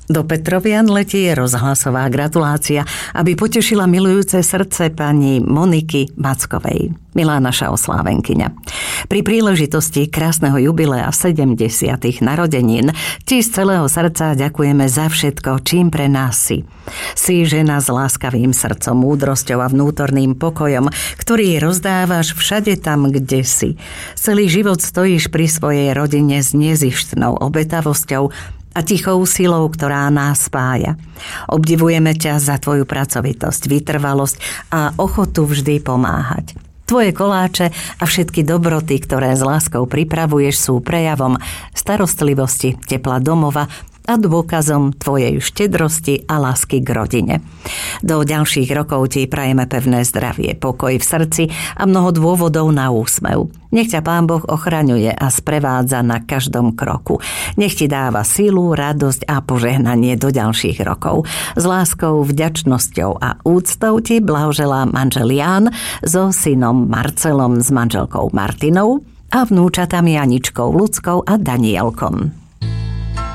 Do Petrovian letí rozhlasová gratulácia, aby potešila milujúce srdce pani Moniky Mackovej. Milá naša oslávenkyňa. Pri príležitosti krásneho jubilea 70. narodenín ti z celého srdca ďakujeme za všetko, čím pre nás si. Si žena s láskavým srdcom, múdrosťou a vnútorným pokojom, ktorý rozdávaš všade tam, kde si. Celý život stojíš pri svojej rodine s nezištnou obetavosťou a tichou silou, ktorá nás spája. Obdivujeme ťa za tvoju pracovitosť, vytrvalosť a ochotu vždy pomáhať. Tvoje koláče a všetky dobroty, ktoré s láskou pripravuješ, sú prejavom starostlivosti, tepla domova a dôkazom tvojej štedrosti a lásky k rodine. Do ďalších rokov ti prajeme pevné zdravie, pokoj v srdci a mnoho dôvodov na úsmev. Nech ťa Pán Boh ochraňuje a sprevádza na každom kroku. Nech ti dáva silu, radosť a požehnanie do ďalších rokov. S láskou, vďačnosťou a úctou ti blahoželá manžel Ján so synom Marcelom, s manželkou Martinou a vnúčatami Aničkou, Luckou a Danielkom.